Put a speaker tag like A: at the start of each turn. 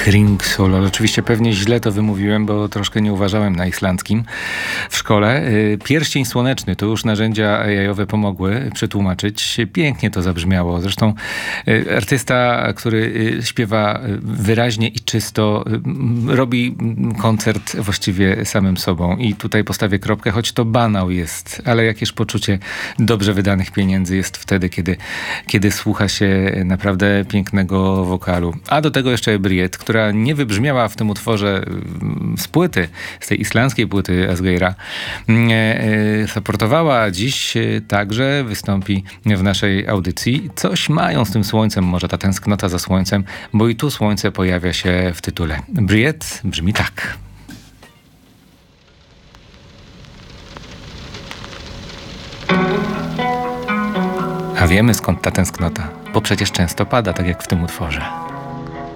A: Hringsholol. Oczywiście pewnie źle to wymówiłem, bo troszkę nie uważałem na islandzkim w szkole. Pierścień słoneczny, to już narzędzia AI-owe pomogły przetłumaczyć. Pięknie to zabrzmiało. Zresztą artysta, który śpiewa wyraźnie i czysto, robi koncert właściwie samym sobą. I tutaj postawię kropkę, choć to banał jest, ale jakież poczucie dobrze wydanych pieniędzy jest wtedy, kiedy słucha się naprawdę pięknego wokalu. A do tego jeszcze Briet, która nie wybrzmiała w tym utworze z płyty, z tej islandzkiej płyty Asgeira, supportowała dziś także, wystąpi w naszej audycji. Coś mają z tym słońcem, może ta tęsknota za słońcem, bo i tu słońce pojawia się w tytule. Briet brzmi tak. A wiemy skąd ta tęsknota, bo przecież często pada, tak jak w tym utworze.